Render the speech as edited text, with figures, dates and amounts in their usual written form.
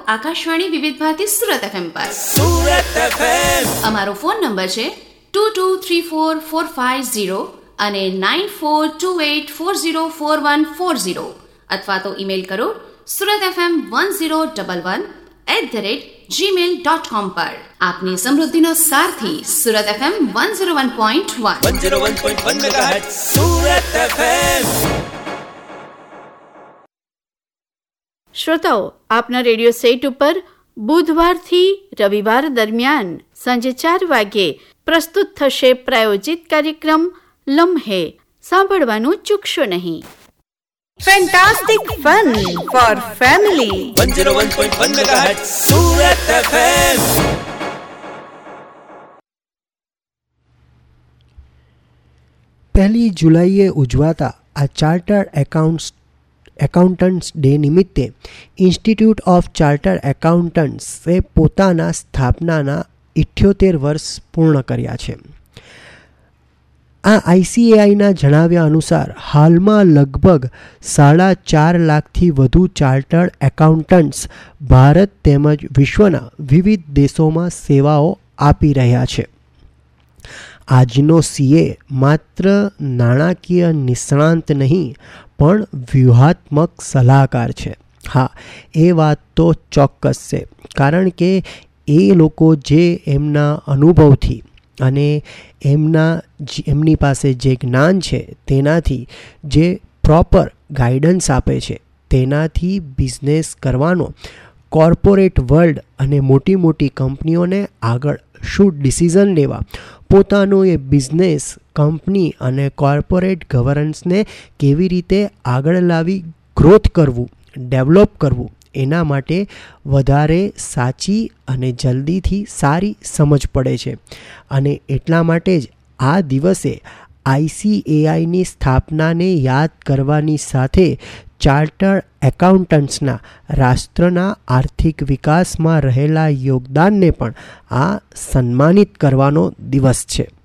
આકાશવાણી વિવિધ ભારતી સુરત FM પર. Surat FM. અમારો ફોન નંબર છે 22344540 અને 9428404140 અથવા તો ઈમેલ કરો suratfm1011@gmail.com પર. આપની સમૃદ્ધિનો સારથી Surat FM 101.1 megahertz Surat FM. શ્રોતાઓ, આપના રેડિયો સેટ ઉપર બુધવારથી રવિવાર દરમિયાન સાંજે 4 વાગ્યે પ્રસ્તુત થશે પ્રાયોજિત કાર્યક્રમ લમ્હે. સાંભળવાનું ચૂકશો નહીં. Fantastic fun for family. 101.1 megahertz Surat FM. પહેલી જુલાઈએ ઉજવાતા આ ચાર્ટર્ડ એકાઉન્ટન્ટ્સ ડે નિમિત્તે ઇન્સ્ટિટ્યૂટ ઓફ ચાર્ટર્ડ એકાઉન્ટન્ટ્સે પોતાના સ્થાપનાના 78 વર્ષ પૂર્ણ કર્યા છે. આ ICAIના જણાવ્યા અનુસાર હાલમાં લગભગ 4.5 લાખથી વધુ ચાર્ટર્ડ એકાઉન્ટન્ટ્સ ભારત તેમજ વિશ્વના વિવિધ દેશોમાં સેવાઓ આપી રહ્યા છે. આજનો CA માત્ર નાણાકીય નિષ્ણાંત નહીં પણ વ્યૂહાત્મક સલાહકાર છે. હા, એ વાત તો ચોક્કસ છે, કારણ કે એ લોકો જે એમના અનુભવથી અને એમની પાસે જે જ્ઞાન છે તેનાથી જે પ્રોપર ગાઈડન્સ આપે છે તેનાથી બિઝનેસ કરવાનો કોર્પોરેટ વર્લ્ડ અને મોટી મોટી કંપનીઓને આગળ શું ડિસિઝન લેવા, પોતાનું એ બિઝનેસ, કંપની અને કોર્પોરેટ ગવર્નન્સને કેવી રીતે આગળ લાવી ગ્રોથ કરવું, ડેવલપ કરવું, એના માટે વધારે સાચી અને જલ્દીથી સારી સમજ પડે છે. અને એટલા માટે જ આ દિવસે ICAIની સ્થાપનાને યાદ કરવાની સાથે ચાર્ટર્ડ એકાઉન્ટન્ટ્સના રાષ્ટ્રના આર્થિક વિકાસમાં રહેલા યોગદાનને પણ આ સન્માનિત કરવાનો દિવસ છે.